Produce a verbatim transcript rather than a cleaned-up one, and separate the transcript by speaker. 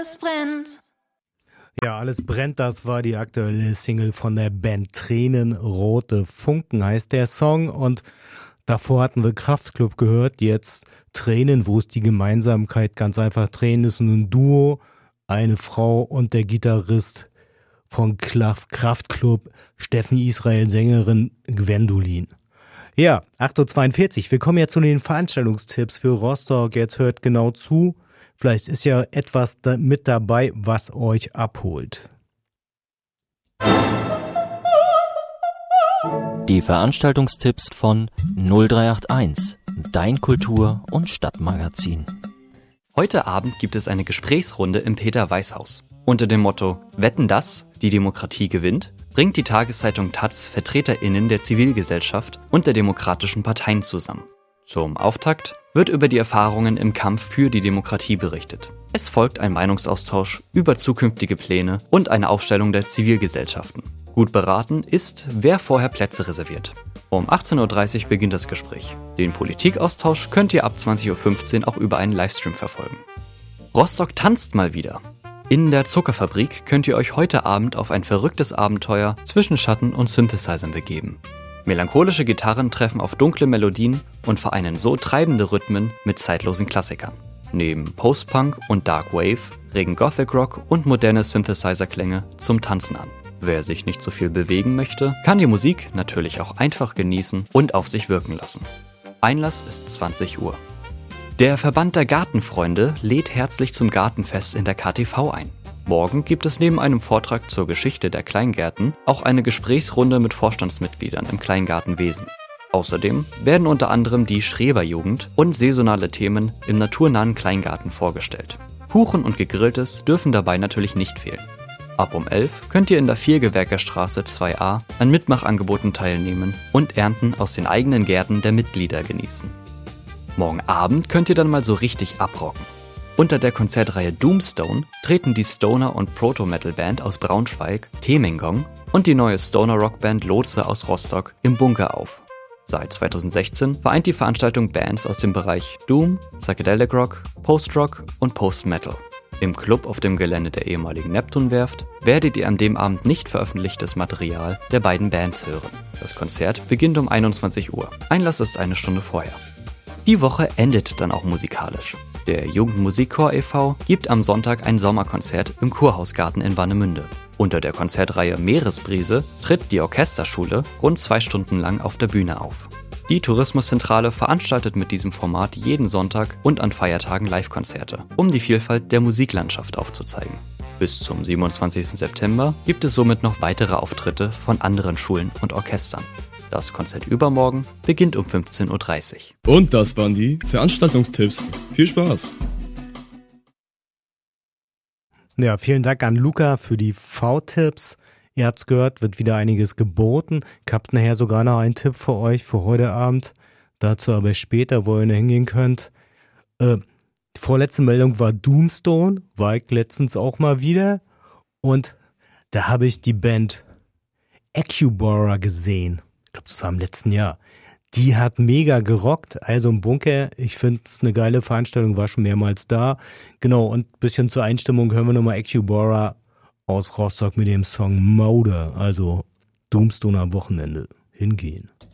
Speaker 1: alles brennt.
Speaker 2: Ja, alles brennt, das war die aktuelle Single von der Band Tränen, rote Funken heißt der Song und davor hatten wir Kraftklub gehört, jetzt Tränen, wo ist die Gemeinsamkeit? Ganz einfach, Tränen ist ein Duo, eine Frau und der Gitarrist von Kraftklub, Steffen Israel, Sängerin Gwendolin. Ja, acht Uhr zweiundvierzig, wir kommen ja zu den Veranstaltungstipps für Rostock, jetzt hört genau zu. Vielleicht ist ja etwas da mit dabei, was euch abholt.
Speaker 3: Die Veranstaltungstipps von null drei acht eins, dein Kultur- und Stadtmagazin.
Speaker 4: Heute Abend gibt es eine Gesprächsrunde im Peter-Weiß-Haus. Unter dem Motto Wetten, dass die Demokratie gewinnt, bringt die Tageszeitung taz VertreterInnen der Zivilgesellschaft und der demokratischen Parteien zusammen. Zum Auftakt wird über die Erfahrungen im Kampf für die Demokratie berichtet. Es folgt ein Meinungsaustausch über zukünftige Pläne und eine Aufstellung der Zivilgesellschaften. Gut beraten ist, wer vorher Plätze reserviert. Um achtzehn Uhr dreißig beginnt das Gespräch. Den Politikaustausch könnt ihr ab zwanzig Uhr fünfzehn auch über einen Livestream verfolgen. Rostock tanzt mal wieder. In der Zuckerfabrik könnt ihr euch heute Abend auf ein verrücktes Abenteuer zwischen Schatten und Synthesizern begeben. Melancholische Gitarren treffen auf dunkle Melodien und vereinen so treibende Rhythmen mit zeitlosen Klassikern. Neben Post-Punk und Dark Wave regen Gothic Rock und moderne Synthesizer-Klänge zum Tanzen an. Wer sich nicht so viel bewegen möchte, kann die Musik natürlich auch einfach genießen und auf sich wirken lassen. Einlass ist zwanzig Uhr. Der Verband der Gartenfreunde lädt herzlich zum Gartenfest in der K T V ein. Morgen gibt es neben einem Vortrag zur Geschichte der Kleingärten auch eine Gesprächsrunde mit Vorstandsmitgliedern im Kleingartenwesen. Außerdem werden unter anderem die Schreberjugend und saisonale Themen im naturnahen Kleingarten vorgestellt. Kuchen und Gegrilltes dürfen dabei natürlich nicht fehlen. Ab um elf könnt ihr in der Viergewerkerstraße zwei a an Mitmachangeboten teilnehmen und Ernten aus den eigenen Gärten der Mitglieder genießen. Morgen Abend könnt ihr dann mal so richtig abrocken. Unter der Konzertreihe Doomstone treten die Stoner- und Proto-Metal-Band aus Braunschweig, Temengong, und die neue Stoner-Rock-Band Lotse aus Rostock im Bunker auf. Seit zweitausendsechzehn vereint die Veranstaltung Bands aus dem Bereich Doom, Psychedelic Rock, Post-Rock und Post-Metal. Im Club auf dem Gelände der ehemaligen Neptunwerft werdet ihr an dem Abend nicht veröffentlichtes Material der beiden Bands hören. Das Konzert beginnt um einundzwanzig Uhr. Einlass ist eine Stunde vorher. Die Woche endet dann auch musikalisch. Der Jugendmusikchor e V gibt am Sonntag ein Sommerkonzert im Kurhausgarten in Warnemünde. Unter der Konzertreihe Meeresbrise tritt die Orchesterschule rund zwei Stunden lang auf der Bühne auf. Die Tourismuszentrale veranstaltet mit diesem Format jeden Sonntag und an Feiertagen Live-Konzerte, um die Vielfalt der Musiklandschaft aufzuzeigen. Bis zum siebenundzwanzigsten September gibt es somit noch weitere Auftritte von anderen Schulen und Orchestern. Das Konzert übermorgen beginnt um fünfzehn Uhr dreißig.
Speaker 5: Und das waren die Veranstaltungstipps. Viel Spaß!
Speaker 2: Ja, vielen Dank an Luca für die V-Tipps. Ihr habt's gehört, wird wieder einiges geboten. Ich hab nachher sogar noch einen Tipp für euch für heute Abend. Dazu aber später, wo ihr hingehen könnt. Äh, die vorletzte Meldung war Doomstone, war ich letztens auch mal wieder. Und da habe ich die Band Ecubora gesehen. Ich glaube, das war im letzten Jahr. Die hat mega gerockt, also im Bunker. Ich finde es eine geile Veranstaltung, war schon mehrmals da. Genau, und ein bisschen zur Einstimmung hören wir nochmal Ecubora aus Rostock mit dem Song Mauder, also Doomstone am Wochenende. Hingehen.